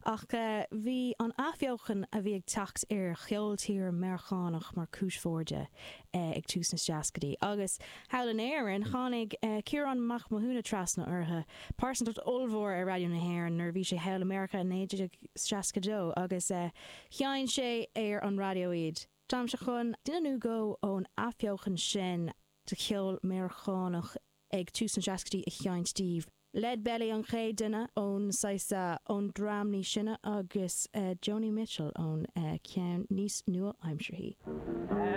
ach bhí an afheochan a bhí ag teacht ar cheoltír mearchánach mar cúisforde ag tús na seascadaí. Agus howlan éireann tháinig Ciarán Mac Mahúna trasna ortha pásan tot olmhór ar Radio na HÉireann nar bhí sé Hail America in 1962 agus cheann sé ar an radio iad. Dám se chun duine go ón afheochan sin de cheol mearchánach ag tús na seascadaí a cheann Steve. Lead belly an chéad duine ón saisa ón dramní sinne agus Joni Mitchell ón ceann níos nua aimsirthaí.